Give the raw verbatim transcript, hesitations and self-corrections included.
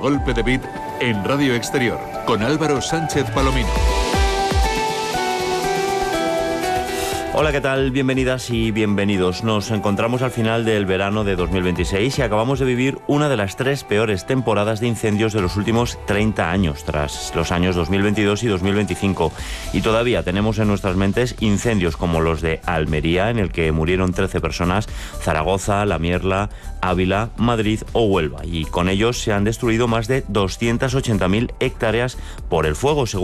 Contragolpe de Beat en Radio Exterior con Álvaro Sánchez Palomino. Hola, ¿qué tal? Bienvenidas y bienvenidos. Nos encontramos al final del verano de dos mil veintiséis y acabamos de vivir una de las tres peores temporadas de incendios de los últimos treinta años, tras los años dos mil veintidós y dos mil veinticinco. Y todavía tenemos en nuestras mentes incendios como los de Almería, en el que murieron trece personas, Zaragoza, La Mierla, Ávila, Madrid o Huelva. Y con ellos se han destruido más de doscientas ochenta mil hectáreas por el fuego, según